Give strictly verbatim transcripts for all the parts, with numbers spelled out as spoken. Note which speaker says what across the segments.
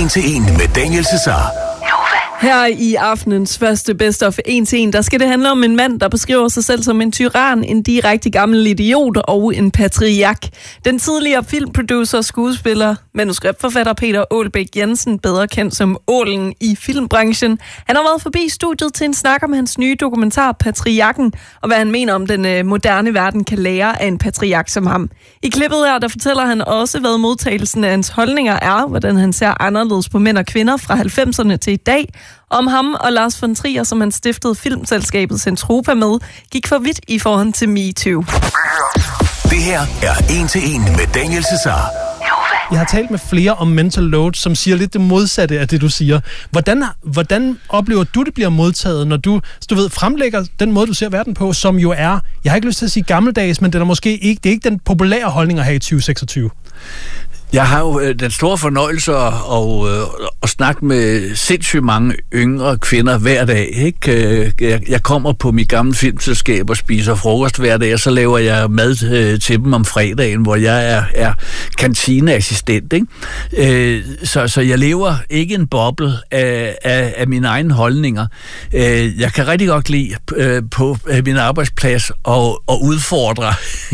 Speaker 1: en til en med Daniel Cesar.
Speaker 2: Her i aftenens første Best of en til en, der skal det handle om en mand, der beskriver sig selv som en tyran, en direkte gammel idiot og en patriark. Den tidligere filmproducer, skuespiller, manuskriptforfatter Peter Aalbæk Jensen, bedre kendt som Ålen i filmbranchen. Han har været forbi studiet til en snak om hans nye dokumentar Patriarken, og hvad han mener om den moderne verden kan lære af en patriark som ham. I klippet her, der fortæller han også, hvad modtagelsen af hans holdninger er, hvordan han ser anderledes på mænd og kvinder fra halvfemserne til i dag. Om ham og Lars von Trier, som han stiftede filmselskabet Zentropa med, gik for vidt i forhold til MeToo.
Speaker 1: Det her er en til en med Daniel Cesar.
Speaker 3: Jeg har talt med flere om mental load, som siger lidt det modsatte af det, du siger. Hvordan, hvordan oplever du, det bliver modtaget, når du, du ved, fremlægger den måde, du ser verden på, som jo er, jeg har ikke lyst til at sige gammeldags, men det er måske ikke, det er ikke den populære holdning at have i tyve seksogtyve.
Speaker 4: Jeg har jo den store fornøjelse at, at, at snakke med sindssygt mange yngre kvinder hver dag. Ikke? Jeg kommer på mit gamle filmselskab og spiser frokost hver dag, og så laver jeg mad til dem om fredagen, hvor jeg er, er kantineassistent. Ikke? Så, så jeg lever ikke en boble af, af, af mine egne holdninger. Jeg kan rigtig godt lide på min arbejdsplads at, at udfordre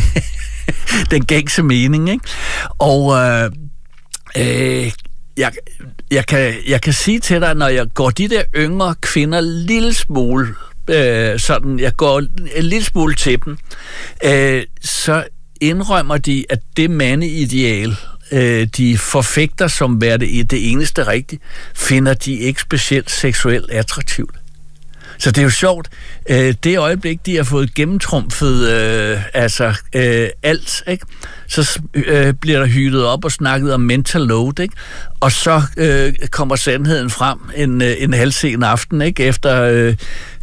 Speaker 4: den gængse mening, ikke? Og øh, øh, jeg, jeg, kan, jeg kan sige til dig, når jeg går de der yngre kvinder lille smule, øh, sådan, jeg går en lille smule til dem, øh, så indrømmer de, at det mandeideal, øh, de forfægter som være det, det eneste rigtige, finder de ikke specielt seksuelt attraktivt. Så det er jo sjovt. Øh, det øjeblik, de har fået gennemtrumfet øh, altså øh, alt, ikke? Så øh, bliver der hylet op og snakket om mental load, ikke? Og så øh, kommer sandheden frem en, en halvsen aften, ikke? Efter øh,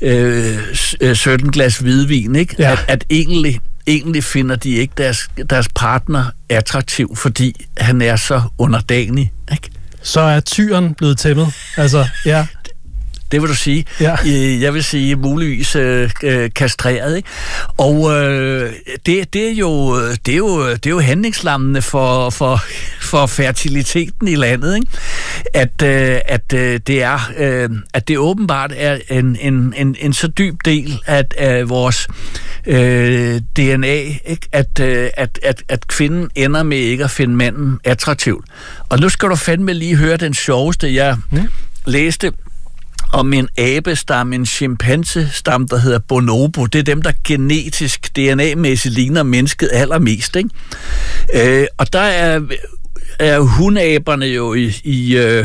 Speaker 4: øh, sytten glas hvidvin, ikke? Ja. At, at egentlig, egentlig finder de ikke deres, deres partner attraktiv, fordi han er så underdanig, ikke? Så
Speaker 3: er tyren blevet tæmmet. Altså, ja.
Speaker 4: Det vil du sige. Ja. Jeg vil sige muligvis øh, kastreret, ikke? Og øh, det, det, er jo, det, er jo, det er jo handlingslammende for, for, for fertiliteten i landet, ikke? At, øh, at, øh, det er, øh, at det åbenbart er en, en, en, en så dyb del af, af vores øh, D N A, ikke? At, øh, at, at, at kvinden ender med ikke at finde manden attraktivt. Og nu skal du fandme lige høre den sjoveste, jeg mm. læste om en abestam, en chimpansestam, der hedder bonobo. Det er dem, der genetisk, D N A-mæssigt ligner mennesket allermest, ikke? Øh, og der er, er hundaberne jo i, i, øh,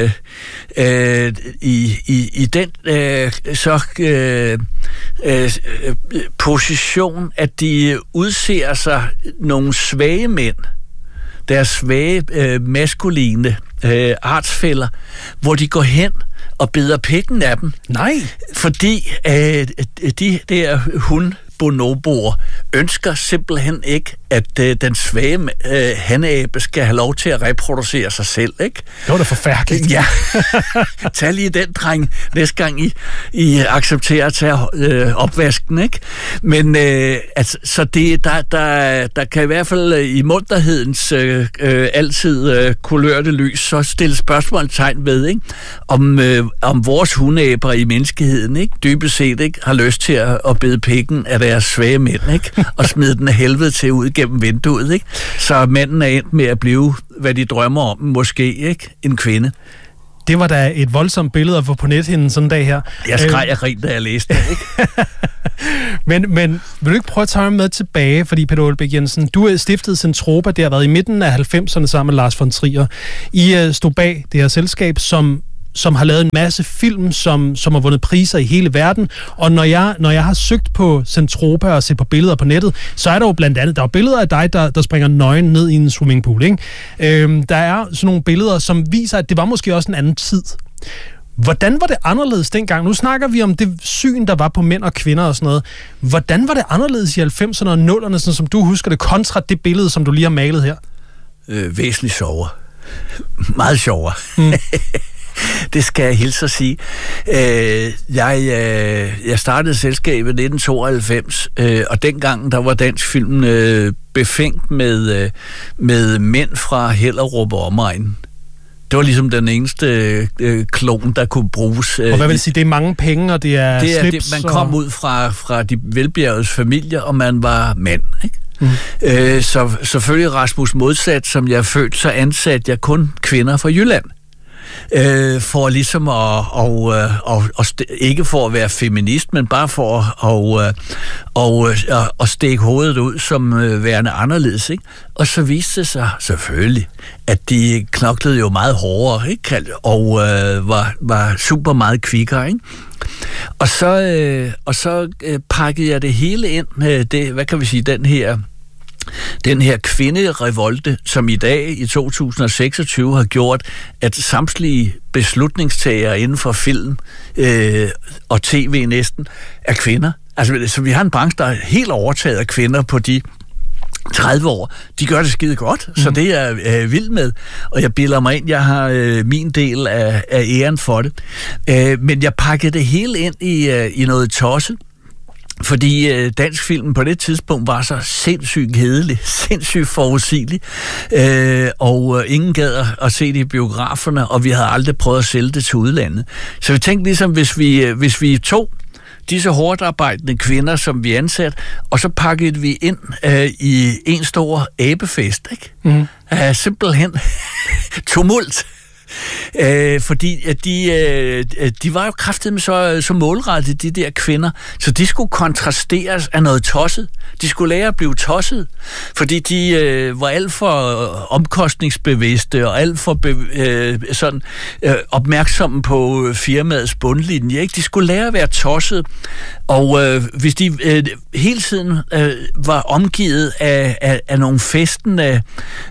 Speaker 4: øh, i, i, i den øh, så øh, øh, position, at de udser sig nogle svage mænd, deres svage øh, maskuline øh, artsfæller, hvor de går hen og bider pikken af dem.
Speaker 3: Nej.
Speaker 4: Fordi øh, de der hundbonoboer ønsker simpelthen ikke, at øh, den svage øh, hanabe skal have lov til at reproducere sig selv, ikke?
Speaker 3: Det var da forfærdeligt.
Speaker 4: Ja. Tag lige den, dreng, næste gang I, I accepterer at tage øh, opvasken, ikke? Men øh, altså, så det, der, der, der kan i hvert fald i munterhedens øh, øh, altid øh, kulørte lys, så stille spørgsmålstegn ved, ikke? Om, øh, om vores hundeæber i menneskeheden, ikke? Dybest set, ikke? Har lyst til at, at bede pikken af deres svage mænd, ikke? Og smide den af helvede til ud gennem vinduet, ikke? Så manden er endt med at blive, hvad de drømmer om, måske, ikke? En kvinde.
Speaker 3: Det var da et voldsomt billede at få på nethinden sådan en dag her.
Speaker 4: Jeg skreg af rigt, da jeg læste det, ikke?
Speaker 3: men, men vil du ikke prøve at tage mig med tilbage, fordi Peter Aalbæk Jensen, du har stiftet Zentropa, det har været i midten af halvfemserne sammen med Lars von Trier. I uh, stod bag det her selskab, som som har lavet en masse film, som, som har vundet priser i hele verden. Og når jeg, når jeg har søgt på Zentropa og set på billeder på nettet, så er der jo blandt andet, der er billeder af dig, der, der springer nøgen ned i en swimmingpool, ikke? Øhm, der er sådan nogle billeder, som viser, at det var måske også en anden tid. Hvordan var det anderledes dengang? Nu snakker vi om det syn, der var på mænd og kvinder og sådan noget. Hvordan var det anderledes i halvfemserne og nullerne, sådan som du husker det, kontra det billede, som du lige har malet her?
Speaker 4: Øh, væsentligt sjovere. Meget sjovere. Mm. Det skal jeg hilse at sige. Øh, jeg, øh, jeg startede selskabet i nitten tooghalvfems, øh, og dengang der var dansk film øh, befængt med, øh, med mænd fra Hellerup og omegn. det var ligesom den eneste øh, klon, der kunne bruges.
Speaker 3: Og hvad vil sige, det er mange penge, og det er,
Speaker 4: det er
Speaker 3: slips?
Speaker 4: Det, man kom
Speaker 3: og...
Speaker 4: ud fra, fra de velbjergede familier, og man var mand, ikke? Mm. Øh, så selvfølgelig Rasmus modsat, som jeg er født, så ansatte jeg kun kvinder fra Jylland. Øh, for ligesom at, og, og, og, og ikke for at være feminist, men bare for at og, og, og, og stikke hovedet ud som værende anderledes, ikke? Og så viste det sig selvfølgelig, at de knoklede jo meget hårdere, ikke? Og øh, var, var super meget kvikkere, ikke? Og så, øh, og så øh, pakkede jeg det hele ind, øh, det, hvad kan vi sige, den her Den her kvinderevolte, som i dag, i to tusind og seksogtyve, har gjort, at samtlige beslutningstagere inden for film øh, og tv næsten er kvinder. Altså, så vi har en branche, der er helt overtaget af kvinder på de tredive år. De gør det skide godt, mm. så det er jeg øh, vild med. Og jeg bilder mig ind, jeg har øh, min del af, af æren for det. Øh, men jeg pakkede det hele ind i, øh, i noget tosset. Fordi øh, dansk film på det tidspunkt var så sindssygt kedelig, sindssygt forudsigelig, øh, og øh, ingen gad at se det i biograferne, og vi havde aldrig prøvet at sælge det til udlandet. Så vi tænkte ligesom, hvis vi, øh, hvis vi tog disse hårdt arbejdende kvinder, som vi ansatte, og så pakkede vi ind øh, i en stor abefest, ikke? Mm. Uh, simpelthen tumult. Øh, fordi at de, øh, de var jo kraftedeme så, så målrettet, de der kvinder, så de skulle kontrasteres af noget tosset. De skulle lære at blive tosset, fordi de øh, var alt for omkostningsbevidste og alt for be, øh, sådan, øh, opmærksomme på firmaets bundlinje. Ikke? De skulle lære at være tosset, og øh, hvis de øh, hele tiden øh, var omgivet af, af, af nogle festende,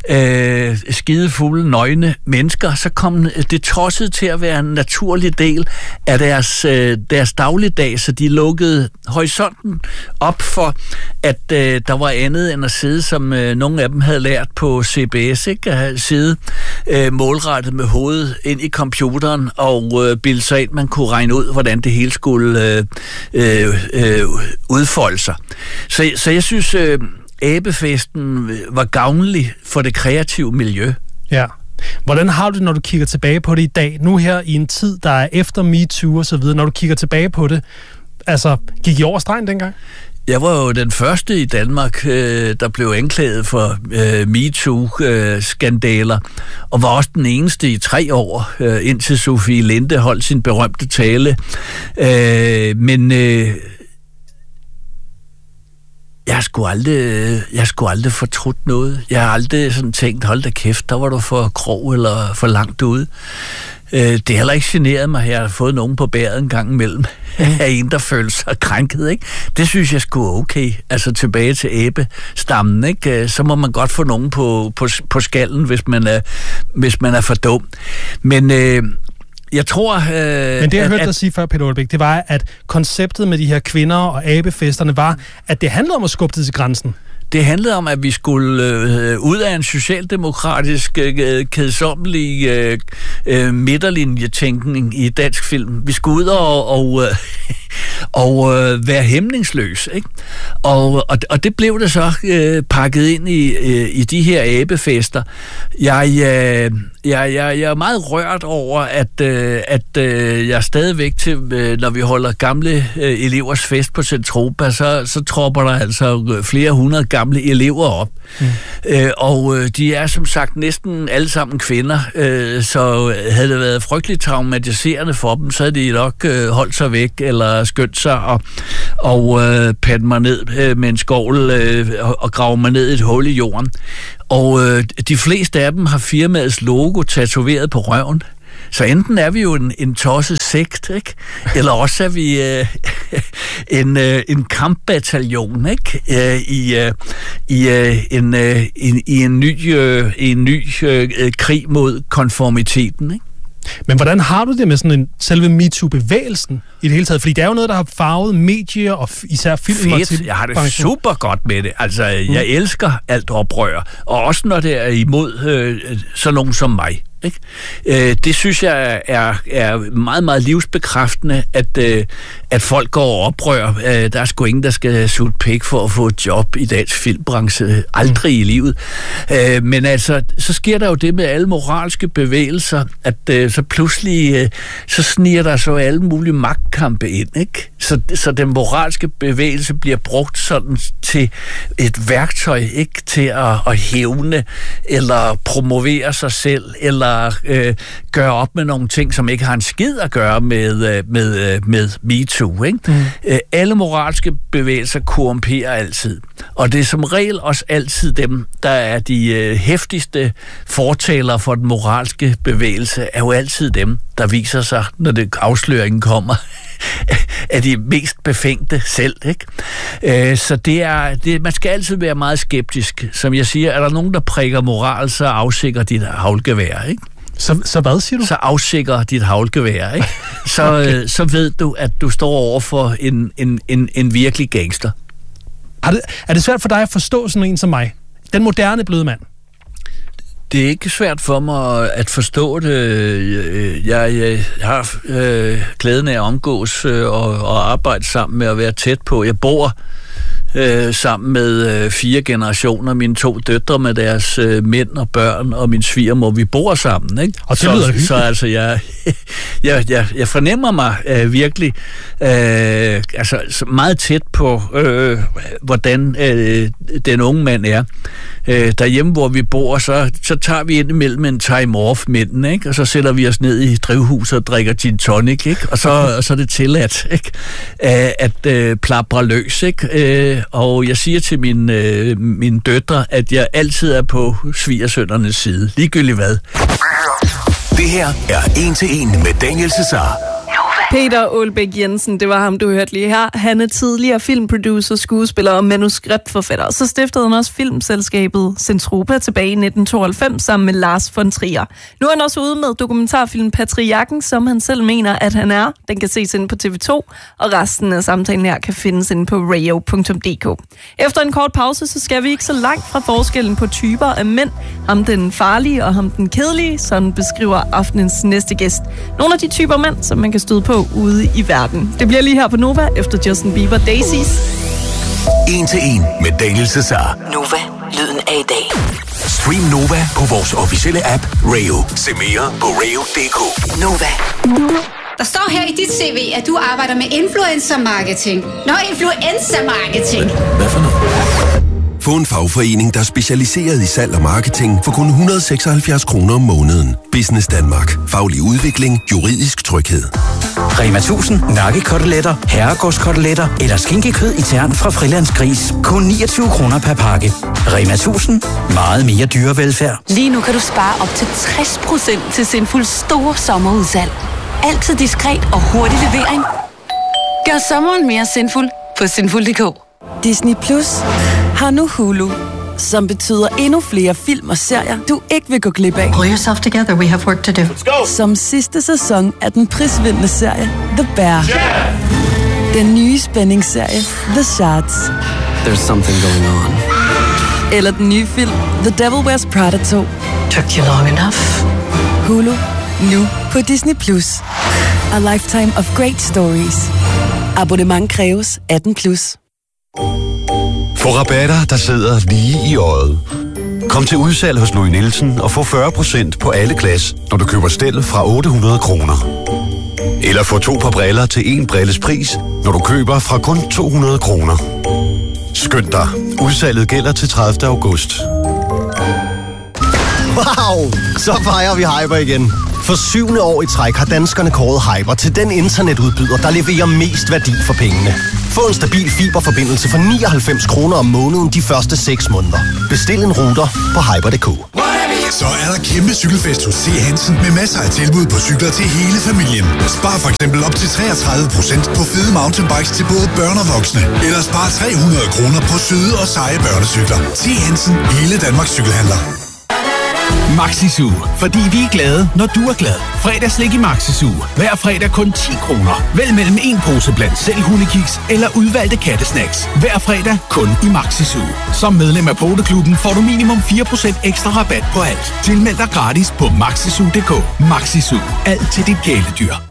Speaker 4: øh, skidefulde, nøgne mennesker, så kom det tosset til at være en naturlig del af deres, øh, deres dagligdag, så de lukkede horisonten op for, at øh, der var andet end at sidde, som øh, nogle af dem havde lært på C B S, ikke? At sidde øh, målrettet med hovedet ind i computeren og øh, bilde sig ind, man kunne regne ud, hvordan det hele skulle øh, øh, øh, udfolde sig. Så, så jeg synes, øh, abefesten var gavnlig for det kreative miljø.
Speaker 3: Ja. Hvordan har du det, når du kigger tilbage på det i dag? Nu her i en tid, der er efter MeToo og så videre, når du kigger tilbage på det, altså, gik I over stregen dengang?
Speaker 4: Jeg var jo den første i Danmark, øh, der blev anklaget for øh, MeToo-skandaler, og var også den eneste i tre år, øh, indtil Sofie Linde holdt sin berømte tale. Øh, men øh, jeg har sgu aldrig, jeg sgu aldrig fortrudt noget. Jeg har aldrig sådan tænkt, hold da kæft, der var du for grov eller for langt ude. Det har heller ikke generet mig, at jeg har fået nogen på bæret en gang imellem af en, der føler sig krænket, ikke? Det synes jeg sgu er okay. Altså tilbage til æbestammen, ikke? Så må man godt få nogen på, på, på skallen, hvis man er, hvis man er for dum. Men øh, jeg tror... Øh,
Speaker 3: Men det, jeg
Speaker 4: at,
Speaker 3: hørte dig
Speaker 4: at,
Speaker 3: sige før, Peter Aalbæk, det var, at konceptet med de her kvinder og abefesterne var, at det handlede om at skubbe det til grænsen.
Speaker 4: Det handlede om, at vi skulle øh, ud af en socialdemokratisk, øh, kedsommelig øh, øh, midterlinjetænkning i dansk film. Vi skulle ud og, og, øh, og øh, være hæmningsløs, ikke? Og, og, og det blev det så øh, pakket ind i, øh, i de her abefester. Jeg, øh, jeg, jeg, jeg er meget rørt over, at, øh, at øh, jeg stadigvæk til, øh, når vi holder gamle øh, elevers fest på Centropa, så, så tropper der altså flere hundrede gamle elever op. Mm. Øh, og øh, de er som sagt næsten alle sammen kvinder, øh, så havde det været frygteligt traumatiserende for dem, så havde de nok øh, holdt sig væk, eller skyndt sig og, og øh, patte mig ned øh, med en skovl øh, og, og grave mig ned i et hul i jorden. Og øh, de fleste af dem har firmaets logo tatoveret på røven. Så enten er vi jo en, en tosset sekt, ikke? Eller også er vi øh, en, øh, en kampbataljon, ikke? Øh, I, øh, i, øh, en, øh, en, i en ny, øh, en ny øh, krig mod konformiteten, ikke?
Speaker 3: Men hvordan har du det med sådan en selve MeToo-bevægelsen i det hele taget? Fordi det er jo noget, der har farvet medier og især film.
Speaker 4: Fedt, jeg har det super godt med det. Altså, jeg mm. elsker alt oprør. Og også når det er imod øh, sådan nogen som mig. Ikke? Øh, det synes jeg er, er meget, meget livsbekræftende, at, øh, at folk går og oprør. Øh, der er sgu ingen, der skal sutte pik for at få et job i dansk filmbranche. Aldrig mm. i livet. Øh, men altså, så sker der jo det med alle moralske bevægelser, at øh, så pludselig øh, så sniger der så alle mulige magtkampe ind, ikke? Så, så den moralske bevægelse bliver brugt sådan til et værktøj, ikke? Til at, at hævne, eller promovere sig selv, eller øh, gøre op med nogle ting, som ikke har en skid at gøre med, med, med MeToo, ikke? Mm. Øh, alle moralske bevægelser korrumperer altid. Og det er som regel også altid dem, der er de øh, hæftigste fortalere for den moralske bevægelse, er jo altid dem, der viser sig, når det afsløringen kommer, er de mest befængte selv, ikke? Øh, så det er, det, man skal altid være meget skeptisk. Som jeg siger, er der nogen, der prikker moral, så afsikker dit havlgevær, ikke?
Speaker 3: Så, så hvad siger du?
Speaker 4: Så afsikker dit havlgevær, ikke? Så, okay. øh, så ved du, at du står over for en, en, en, en virkelig gangster.
Speaker 3: Er det, er det svært for dig at forstå sådan en som mig? Den moderne bløde mand?
Speaker 4: Det er ikke svært for mig at forstå det. Jeg, jeg har øh, glæden af at omgås øh, og, og arbejde sammen med at være tæt på. Jeg bor øh, sammen med øh, fire generationer. Mine to døtre med deres øh, mænd og børn og min svigermor. Vi bor sammen, ikke?
Speaker 3: Og det lyder hyggeligt.
Speaker 4: Så, så altså, jeg, jeg, jeg, jeg fornemmer mig øh, virkelig øh, altså, meget tæt på, øh, hvordan øh, den unge mand er. Øh, derhjemme, hvor vi bor, så, så tager vi ind imellem en time-off midten, ikke? Og så sætter vi os ned i drivhuset og drikker gin tonic, ikke? Og så, og så er det tilladt, ikke? At, at øh, plapre løs, ikke? Øh, og jeg siger til mine, øh, mine døtre, at jeg altid er på svigersønnernes side. Ligegyldigt hvad.
Speaker 1: Det her er En til En med Daniel Cesar.
Speaker 2: Peter Aalbæk Jensen, det var ham, du hørte lige her. Han er tidligere filmproducer, skuespiller og manuskriptforfatter. Så stiftede han også filmselskabet Zentropa tilbage i nitten tooghalvfems sammen med Lars von Trier. Nu er han også ude med dokumentarfilm Patriarken, som han selv mener, at han er. Den kan ses inde på T V to, og resten af samtalen her kan findes inde på radio punktum d k. Efter en kort pause, så skal vi ikke så langt fra forskellen på typer af mænd. Ham den farlige og ham den kedelige, sådan beskriver aftenens næste gæst. Nogle af de typer mænd, som man kan støde på ude i verden. Det bliver lige her på Nova efter Justin Bieber Daisies.
Speaker 1: En til En med Daniel Cesar.
Speaker 5: Nova, lyden af i dag.
Speaker 1: Stream Nova på vores officielle app Radio. Se mere på radio punktum d k.
Speaker 5: Nova.
Speaker 6: Der står her i dit C V, at du arbejder med influencer marketing. Nå, influencer marketing.
Speaker 1: Hvad for noget? Få en fagforening, der er specialiseret i salg og marketing for kun et hundrede og seksoghalvfjerds kroner om måneden. Business Danmark. Faglig udvikling. Juridisk tryghed.
Speaker 7: Rema tusind nakkekoteletter, herregårdskoteletter eller skinkekød i tern fra Frilandsgris. Kun niogtyve kroner per pakke. Rema tusind. Meget mere dyrevelfærd.
Speaker 5: Lige nu kan du spare op til tres procent til Sinful store sommerudsalg. Altid diskret og hurtig levering. Gør sommeren mere sinful på sinful punktum d k.
Speaker 8: Disney Plus har nu Hulu, som betyder endnu flere film og serier, du ikke vil gå glip af.
Speaker 9: Pull yourself together, we have work to do.
Speaker 8: Som sidste sæson af den prisvindende serie The Bear. Yeah! Den nye spændingsserie The Shards.
Speaker 10: There's something going on.
Speaker 8: Eller den nye film The Devil Wears Prada to.
Speaker 9: Took you long enough.
Speaker 8: Hulu, nu på Disney Plus. A lifetime of great stories. Abonnement kræves atten plus.
Speaker 11: Få rabatter, der sidder lige i øjet. Kom til udsalg hos Louis Nielsen og få fyrre procent på alle glas, når du køber stel fra otte hundrede kroner. Eller få to par briller til en brilles pris, når du køber fra kun to hundrede kroner. Skynd dig. Udsalget gælder til tredivte august.
Speaker 12: Wow! Så fejrer vi Hyper igen. For syvende år i træk har danskerne kåret Hyper til den internetudbyder, der leverer mest værdi for pengene. Få en stabil fiberforbindelse for nioghalvfems kroner om måneden de første seks måneder. Bestil en router på hyper punktum d k.
Speaker 13: Så er der kæmpe cykelfest hos C. Hansen med masser af tilbud på cykler til hele familien. Spar for eksempel op til treogtredive procent på fede mountainbikes til både børn og voksne. Eller spar tre hundrede kroner på søde og seje børnecykler. C. Hansen, hele Danmarks cykelhandler.
Speaker 14: Maxisu, fordi vi er glade, når du er glad. Fredagslik i Maxisu. Hver fredag kun ti kroner. Vælg mellem en pose blandt selv hundekiks eller udvalgte kattesnacks. Hver fredag kun i Maxisu. Som medlem af Poteklubben får du minimum fire procent ekstra rabat på alt. Tilmeld dig gratis på maxisu punktum d k. Maxisu. Alt til dit kæledyr.